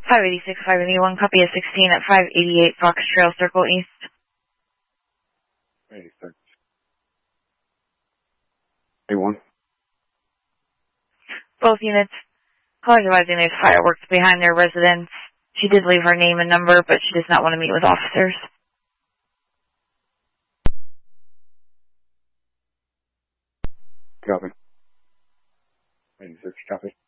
586, 581, copy of 16 at 588 Fox Trail Circle East. 86. 81. Both units. Callers advising there's fireworks behind their residence. She did leave her name and number, but she does not want to meet with officers. Copy. 86, copy.